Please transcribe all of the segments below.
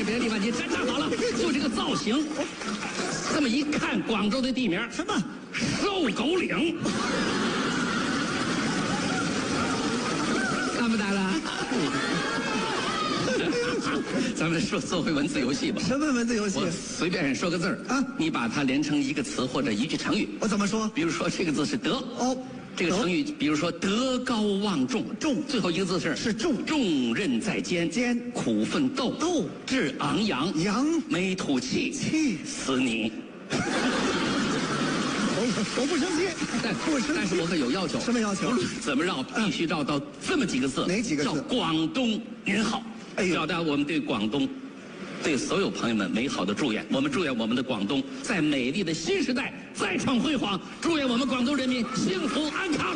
别的地方，你站好了，就这个造型，这么一看，广州的地名什么？ 瘦狗岭，看不到了？咱们做回文字游戏吧。 什么文字游戏？ 我随便说个字儿啊， 你把它连成一个词或者一句成语。 我怎么说？ 比如说这个字是德哦， 这个成语，比如说德高望重， 重最后一个字是重， 重任在肩， 肩苦奋斗， 斗志昂扬， 扬没吐气， 气死你。 我不生气， 但是我可有要求。 什么要求？ 无论怎么绕，必须绕到这么几个字。 哪几个字？ 叫广东您好。 哎呦， 表达我们对广东，对所有朋友们美好的祝愿。我们祝愿我们的广东在美丽的新时代再创辉煌。祝愿我们广东人民幸福安康。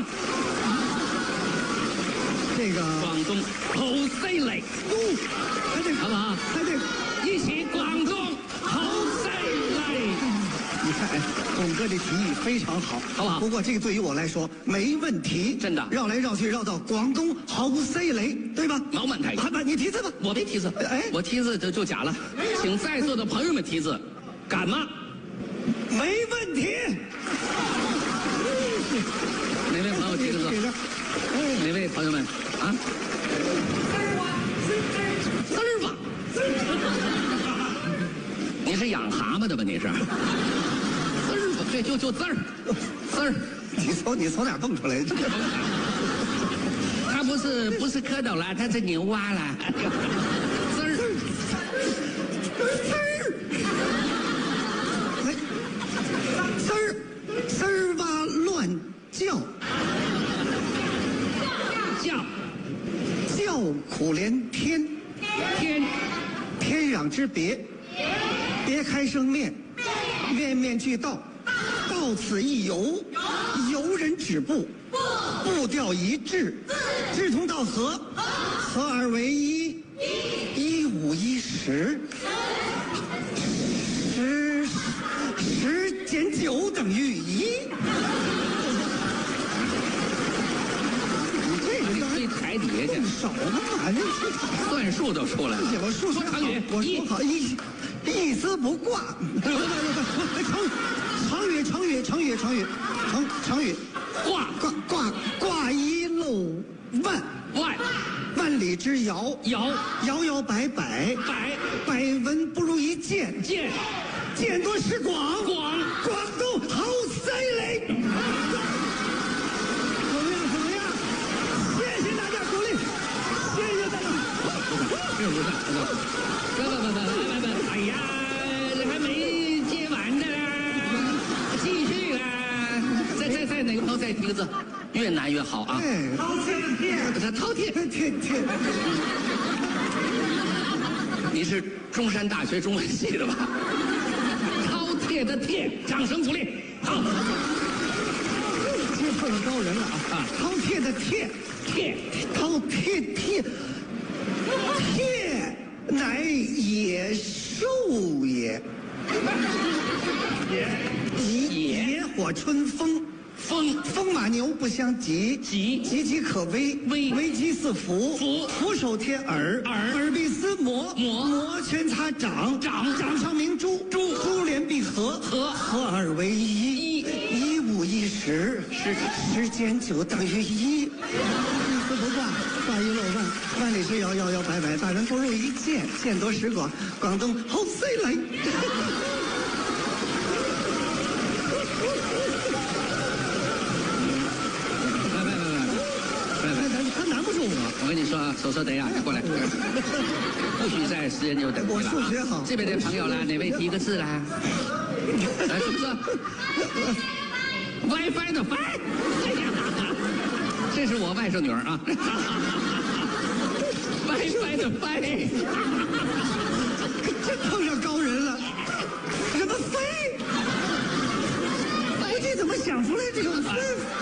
这个广东好犀利， 还得好不好？ 还得一起广东好犀利。 你看，哎，董哥这提议非常好， 好不好？ 不过这个对于我来说没问题， 真的。 绕来绕去绕到广东毫无 C 雷，对吧？ 毛满台， 你提字吧。 我没提字， 哎， 我提字就假了，请在座的朋友们提字，敢吗？ 没问题。 哪位朋友提的字？哪位朋友们啊？字儿吧。你是养蛤蟆的吧？你是？字儿吧，对，就字儿，字儿。 你从哪儿蹦出来的？ 他不是蝌蚪了，他是牛蛙了。字儿， 滋儿哇乱叫，叫苦连天，天壤之别，别开生面，面面俱到，到此一游，游人止步，步调一致，志同道合，合二为一，一五一十，10减9等于1。 这台底下去， 少嘛， 算数都出来了。 我数学成语， 我说好一丝不挂。成语，挂一漏万，万里之遥，摇摆，百闻不如一见，见多识广，广东好犀利。怎么样？谢谢大家鼓励，谢谢大家。 不，哎呀，还没接完呢，继续啦！再哪个朋友再提个字，越难越好啊！饕餮，你是中山大学中文系的吧？饕餮的餮，掌声鼓励。好， 这碰上高人了啊！饕餮的餮，饕餮，餮乃野兽也。野火春风，风马牛不相及，岌可危，危机四伏，俯首贴耳，耳必思磨，摩拳擦掌，掌上明珠，珠联璧合，合二为一，一五一十，10减9等于1，一丝不挂，挂一漏万，万里之遥，摇摆，百闻不如一见，见多识广，广东好犀利。他难不住我跟你说啊，手等一下，你过来，不许再时间就等。 我数学好。 这边的朋友啦，哪位提个字啦？来，是不是 ？WiFi 的 Fi， 哎呀，这是我外甥女儿啊。WiFi 的 Fi， 真碰上高人了。什么飞？你怎么想出来这种飞？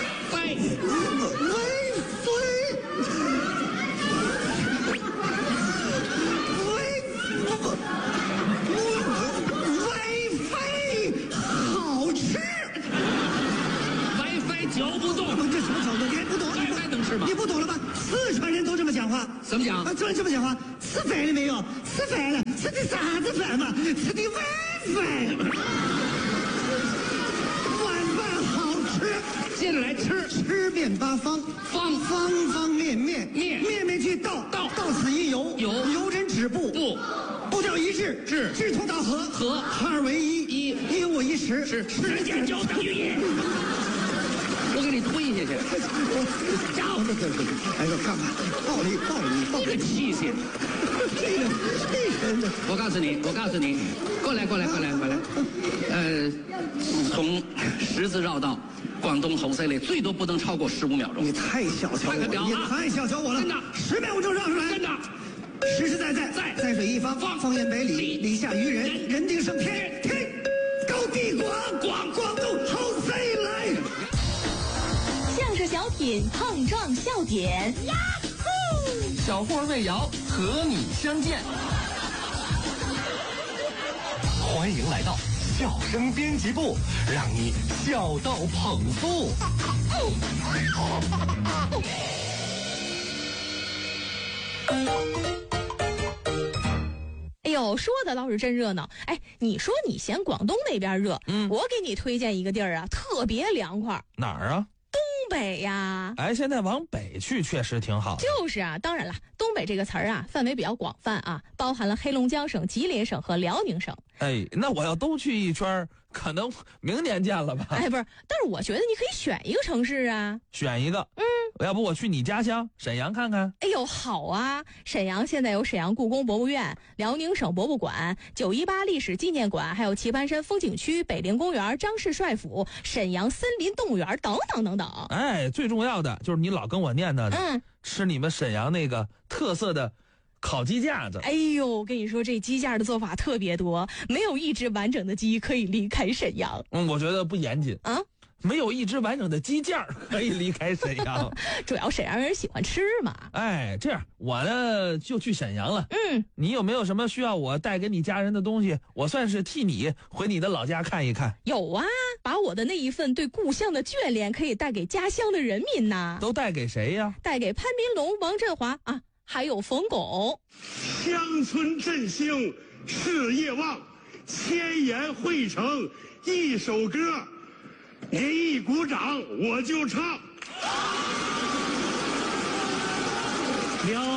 好吃。 WiFi 嚼不动， 这什么角度？你还不懂 ？WiFi 能吃吗？ 你不懂了吧？四川人都这么讲话。 怎么讲？ 这么讲话，吃饭了没有？吃饭了，吃吃的啥子饭嘛？吃的晚饭。晚饭好吃， 接着来吃， 吃遍八方，方方面面，面去道，到此一游，游人止步，步调一致，志同道合，二为一，一五一十， 时间就等于一。我给你推下去， 家伙，哎呦，干嘛？暴力！ 这个气性， 这人呢？ 我告诉你，过来。从十字绕道广东后山里最多不能超过15秒钟。 你太小瞧我了，你太小瞧我了。 真的 ，10秒钟绕出来。 真的， 实实在在水一方，方圆百里，里下渔人，人定胜天，高地广东后山来。 相声小品碰撞笑点，呀呼！ 小霍魏瑶和你相见，欢迎来到笑声编辑部，让你笑到捧腹。 哎呦，说的倒是真热闹。哎，你说你嫌广东那边热，我给你推荐一个地儿啊，特别凉快。 哪儿啊？ 东北呀。 哎，现在往北去确实挺好的。 就是啊，当然了，东北这个词儿啊，范围比较广泛啊，包含了黑龙江省、吉林省和辽宁省。 哎，那我要都去一圈，可能明年见了吧？ 哎，不是，但是我觉得你可以选一个城市啊。 选一个。要不我去你家乡沈阳看看？ 哎呦，好啊！沈阳现在有沈阳故宫博物院、辽宁省博物馆、918历史纪念馆，还有棋盘山风景区、北陵公园、张氏帅府、沈阳森林动物园等等。 哎，最重要的就是你老跟我念叨的，吃你们沈阳那个特色的烤鸡架子。 哎呦，我跟你说，这鸡架的做法特别多，没有一只完整的鸡可以离开沈阳。 我觉得不严谨啊。没有一只完整的鸡架可以离开沈阳。 主要沈阳人喜欢吃嘛。 哎，这样我呢就去沈阳了。你有没有什么需要我带给你家人的东西？我算是替你回你的老家看一看。 有啊，把我的那一份对故乡的眷恋可以带给家乡的人民呐。 都带给谁呀？ 带给潘斌龙、王振华啊，还有冯巩。 乡村振兴，事业旺，千言汇成一首歌。您一鼓掌，我就唱。